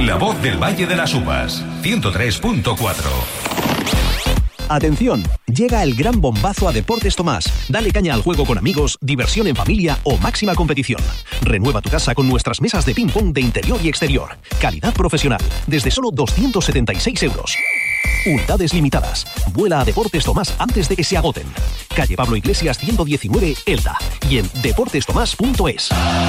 La voz del Valle de las Uvas, 103.4. Atención, llega el gran bombazo a Deportes Tomás. Dale caña al juego con amigos, diversión en familia o máxima competición. Renueva tu casa con nuestras mesas de ping-pong de interior y exterior. Calidad profesional, desde solo 276 euros. Unidades limitadas. Vuela a Deportes Tomás antes de que se agoten. Calle Pablo Iglesias 119, Elda. Y en deportestomás.es.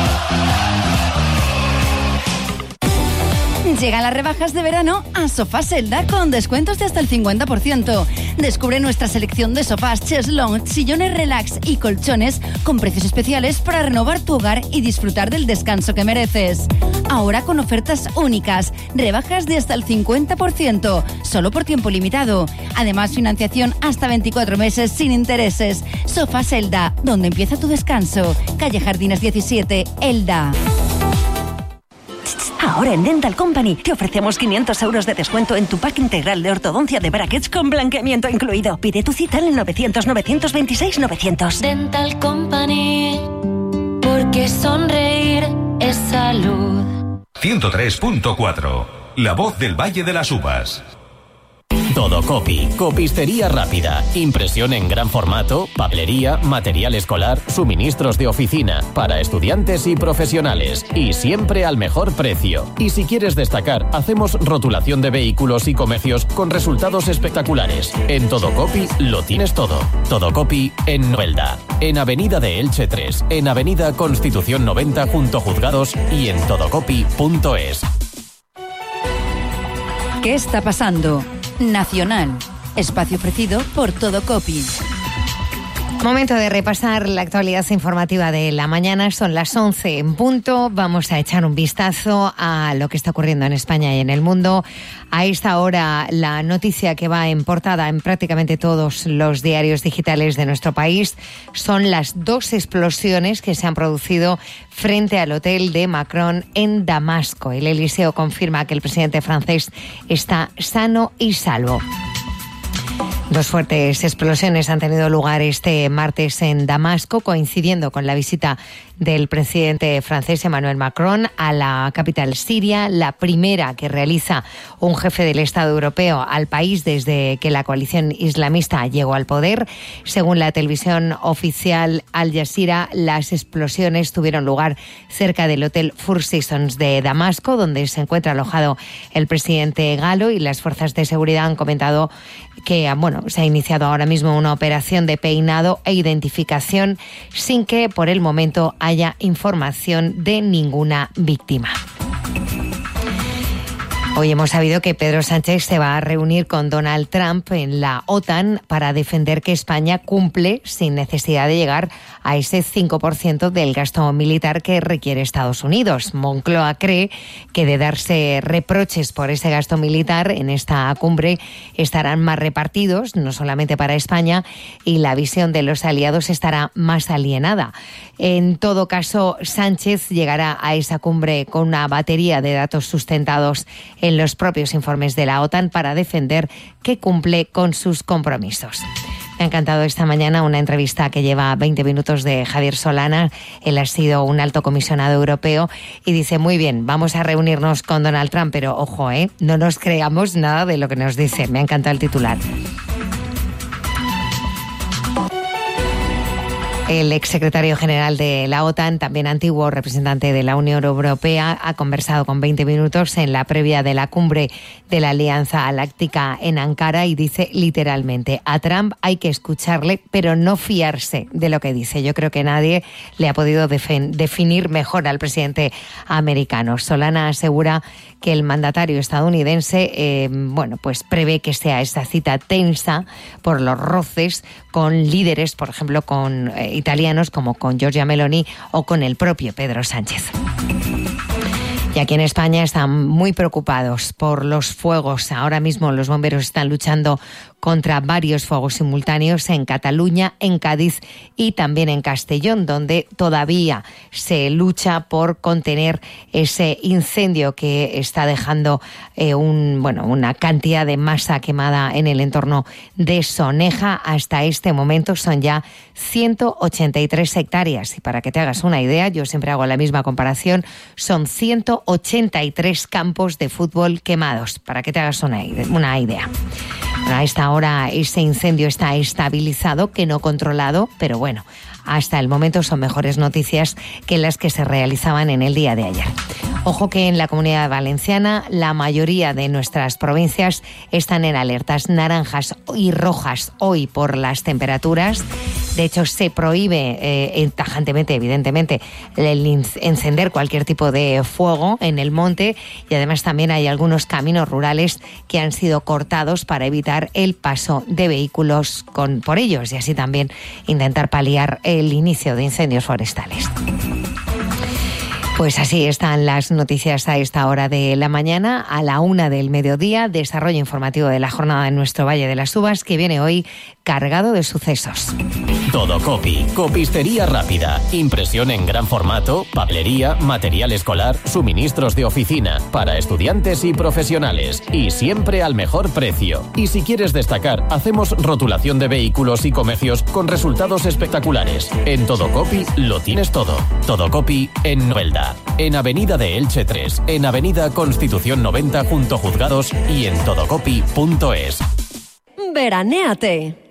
Llegan las rebajas de verano a Sofás Elda con descuentos de hasta el 50%. Descubre nuestra selección de sofás, chairs lounge, sillones relax y colchones con precios especiales para renovar tu hogar y disfrutar del descanso que mereces. Ahora con ofertas únicas, rebajas de hasta el 50%, solo por tiempo limitado. Además, financiación hasta 24 meses sin intereses. Sofás Elda, donde empieza tu descanso. Calle Jardines 17, Elda. Ahora en Dental Company te ofrecemos 500 euros de descuento en tu pack integral de ortodoncia de brackets con blanqueamiento incluido. Pide tu cita en el 900-926-900. Dental Company, porque sonreír es salud. 103.4. La voz del Valle de las Uvas. Todo Copy, copistería rápida, impresión en gran formato, papelería, material escolar, suministros de oficina, para estudiantes y profesionales, y siempre al mejor precio. Y si quieres destacar, hacemos rotulación de vehículos y comercios con resultados espectaculares. En Todo Copy lo tienes todo. Todo Copy en Novelda, en Avenida de Elche 3, en Avenida Constitución 90 junto a Juzgados y en todocopy.es. ¿Qué está pasando? Nacional. Espacio ofrecido por Todo Copy. Momento de repasar la actualidad informativa de la mañana. Son las 11 en punto. Vamos a echar un vistazo a lo que está ocurriendo en España y en el mundo. A esta hora, la noticia que va en portada en prácticamente todos los diarios digitales de nuestro país son las 2 explosiones que se han producido frente al hotel de Macron en Damasco. El Eliseo confirma que el presidente francés está sano y salvo. 2 fuertes explosiones han tenido lugar este martes en Damasco, coincidiendo con la visita del presidente francés Emmanuel Macron a la capital siria, la primera que realiza un jefe del Estado europeo al país desde que la coalición islamista llegó al poder. Según la televisión oficial Al Jazeera, las explosiones tuvieron lugar cerca del hotel Four Seasons de Damasco, donde se encuentra alojado el presidente galo, y las fuerzas de seguridad han comentado que se ha iniciado ahora mismo una operación de peinado e identificación sin que por el momento haya información de ninguna víctima. Hoy hemos sabido que Pedro Sánchez se va a reunir con Donald Trump en la OTAN para defender que España cumple sin necesidad de llegar a ese 5% del gasto militar que requiere Estados Unidos. Moncloa cree que de darse reproches por ese gasto militar en esta cumbre estarán más repartidos, no solamente para España, y la visión de los aliados estará más alienada. En todo caso, Sánchez llegará a esa cumbre con una batería de datos sustentados en los propios informes de la OTAN para defender que cumple con sus compromisos. Me ha encantado esta mañana una entrevista que lleva 20 minutos de Javier Solana. Él ha sido un alto comisionado europeo y dice: muy bien, vamos a reunirnos con Donald Trump, pero ojo, no nos creamos nada de lo que nos dice. Me ha encantado el titular. El exsecretario general de la OTAN, también antiguo representante de la Unión Europea, ha conversado con 20 minutos en la previa de la cumbre de la Alianza Galáctica en Ankara y dice literalmente: a Trump hay que escucharle, pero no fiarse de lo que dice. Yo creo que nadie le ha podido definir mejor al presidente americano. Solana asegura que el mandatario estadounidense prevé que sea esta cita tensa por los roces con líderes, por ejemplo, con italianos como con Giorgia Meloni o con el propio Pedro Sánchez. Y aquí en España están muy preocupados por los fuegos. Ahora mismo los bomberos están luchando contra varios fuegos simultáneos en Cataluña, en Cádiz y también en Castellón, donde todavía se lucha por contener ese incendio que está dejando una cantidad de masa quemada en el entorno de Soneja. Hasta este momento son ya 183 hectáreas. Y para que te hagas una idea, yo siempre hago la misma comparación, son 183 campos de fútbol quemados, para que te hagas una idea. A esta hora ese incendio está estabilizado, que no controlado, pero bueno, hasta el momento son mejores noticias que las que se realizaban en el día de ayer. Ojo que en la Comunidad Valenciana la mayoría de nuestras provincias están en alertas naranjas y rojas hoy por las temperaturas. De hecho, se prohíbe tajantemente, evidentemente, el encender cualquier tipo de fuego en el monte, y además también hay algunos caminos rurales que han sido cortados para evitar el paso de vehículos por ellos y así también intentar paliar el inicio de incendios forestales. Pues así están las noticias a esta hora de la mañana. A la 1 del mediodía, desarrollo informativo de la jornada en nuestro Valle de las Uvas, que viene hoy cargado de sucesos. Todo Copy, copistería rápida, impresión en gran formato, papelería, material escolar, suministros de oficina, para estudiantes y profesionales, y siempre al mejor precio. Y si quieres destacar, hacemos rotulación de vehículos y comercios con resultados espectaculares. En Todo Copy lo tienes todo. Todo Copy en Novelda, en Avenida de Elche 3, en Avenida Constitución 90 junto a Juzgados y en todocopy.es. Veranéate.